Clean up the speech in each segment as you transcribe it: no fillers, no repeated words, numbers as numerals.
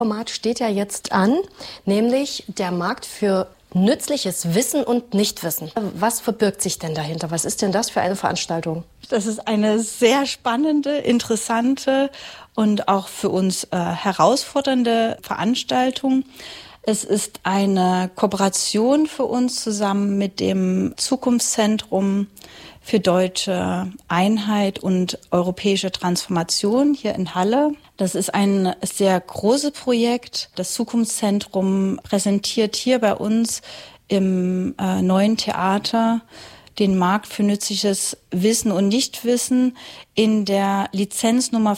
Format steht ja jetzt an, nämlich der Markt für nützliches Wissen und Nichtwissen. Was verbirgt sich denn dahinter? Was ist denn das für eine Veranstaltung? Das ist eine sehr spannende, interessante und auch für uns herausfordernde Veranstaltung. Es ist eine Kooperation für uns zusammen mit dem Zukunftszentrum für deutsche Einheit und europäische Transformation hier in Halle. Das ist ein sehr großes Projekt. Das Zukunftszentrum präsentiert hier bei uns im neuen Theater den Markt für nützliches Wissen und Nichtwissen in der Lizenz Nummer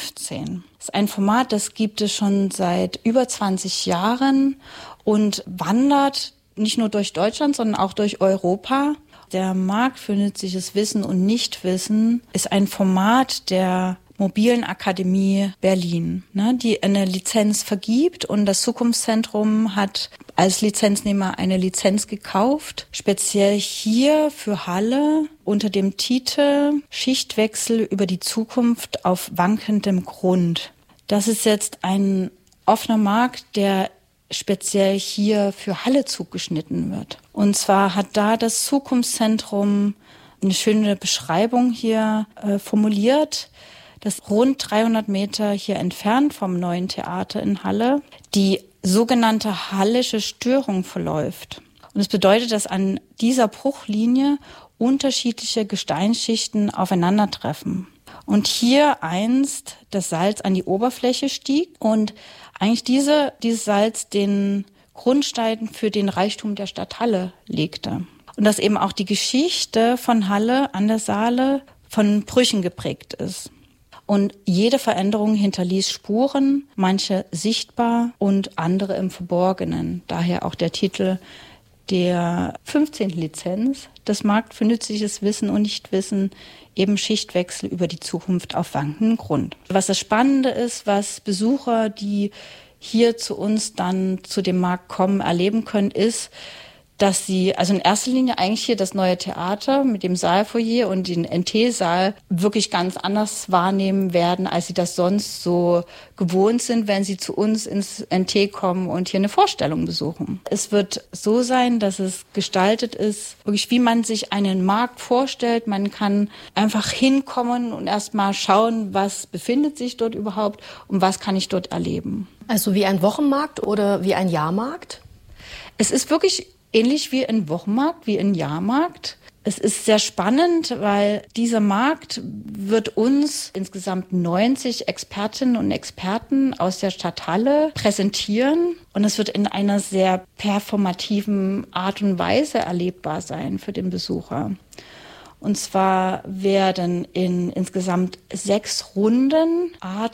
15. Das ist ein Format, das gibt es schon seit über 20 Jahren und wandert nicht nur durch Deutschland, sondern auch durch Europa. Der Markt für nützliches Wissen und Nichtwissen ist ein Format der Mobilen Akademie Berlin, die eine Lizenz vergibt, und das Zukunftszentrum hat als Lizenznehmer eine Lizenz gekauft, speziell hier für Halle unter dem Titel Schichtwechsel über die Zukunft auf wankendem Grund. Das ist jetzt ein offener Markt, der speziell hier für Halle zugeschnitten wird. Und zwar hat da das Zukunftszentrum eine schöne Beschreibung hier formuliert, dass rund 300 Meter hier entfernt vom neuen Theater in Halle die sogenannte hallische Störung verläuft. Und es bedeutet, dass an dieser Bruchlinie unterschiedliche Gesteinsschichten aufeinandertreffen. Und hier einst das Salz an die Oberfläche stieg und eigentlich dieses Salz den Grundstein für den Reichtum der Stadt Halle legte. Und dass eben auch die Geschichte von Halle an der Saale von Brüchen geprägt ist. Und jede Veränderung hinterließ Spuren, manche sichtbar und andere im Verborgenen. Daher auch der Titel der 15. Lizenz, das Markt für nützliches Wissen und Nichtwissen, eben Schichtwechsel über die Zukunft auf wankendem Grund. Was das Spannende ist, was Besucher, die hier zu uns dann zu dem Markt kommen, erleben können, ist, dass sie also in erster Linie eigentlich hier das neue Theater mit dem Saalfoyer und den NT-Saal wirklich ganz anders wahrnehmen werden, als sie das sonst so gewohnt sind, wenn sie zu uns ins NT kommen und hier eine Vorstellung besuchen. Es wird so sein, dass es gestaltet ist, wirklich wie man sich einen Markt vorstellt. Man kann einfach hinkommen und erstmal schauen, was befindet sich dort überhaupt und was kann ich dort erleben. Also wie ein Wochenmarkt oder wie ein Jahrmarkt? Es ist wirklich ähnlich wie ein Wochenmarkt, wie ein Jahrmarkt. Es ist sehr spannend, weil dieser Markt wird uns insgesamt 90 Expertinnen und Experten aus der Stadt Halle präsentieren. Und es wird in einer sehr performativen Art und Weise erlebbar sein für den Besucher. Und zwar werden in insgesamt 6 Runden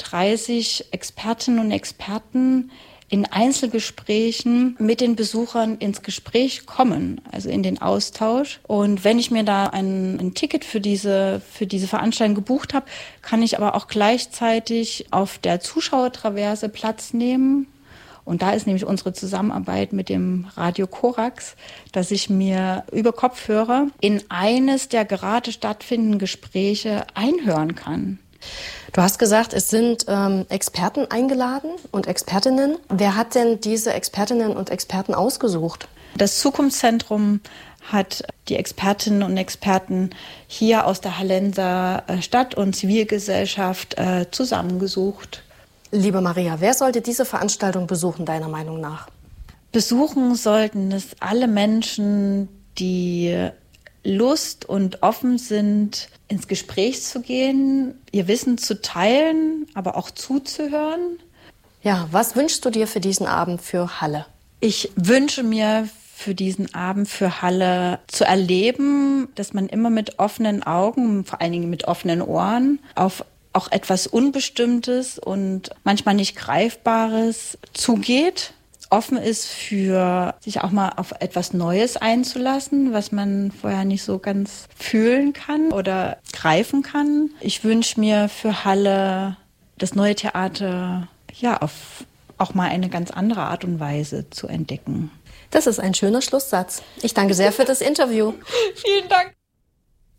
30 Expertinnen und Experten in Einzelgesprächen mit den Besuchern ins Gespräch kommen, also in den Austausch. Und wenn ich mir da ein Ticket für diese Veranstaltung gebucht habe, kann ich aber auch gleichzeitig auf der Zuschauertraverse Platz nehmen. Und da ist nämlich unsere Zusammenarbeit mit dem Radio Korax, dass ich mir über Kopfhörer in eines der gerade stattfindenden Gespräche einhören kann. Du hast gesagt, es sind Experten eingeladen und Expertinnen. Wer hat denn diese Expertinnen und Experten ausgesucht? Das Zukunftszentrum hat die Expertinnen und Experten hier aus der Hallenser Stadt- und Zivilgesellschaft zusammengesucht. Liebe Maria, wer sollte diese Veranstaltung besuchen, deiner Meinung nach? Besuchen sollten es alle Menschen, die Lust und offen sind, ins Gespräch zu gehen, ihr Wissen zu teilen, aber auch zuzuhören. Ja, was wünschst du dir für diesen Abend für Halle? Ich wünsche mir für diesen Abend für Halle zu erleben, dass man immer mit offenen Augen, vor allen Dingen mit offenen Ohren, auf auch etwas Unbestimmtes und manchmal nicht Greifbares zugeht. Offen ist für sich auch mal auf etwas Neues einzulassen, was man vorher nicht so ganz fühlen kann oder greifen kann. Ich wünsche mir für Halle das neue Theater auf auch mal eine ganz andere Art und Weise zu entdecken. Das ist ein schöner Schlusssatz. Ich danke sehr für das Interview. Vielen Dank.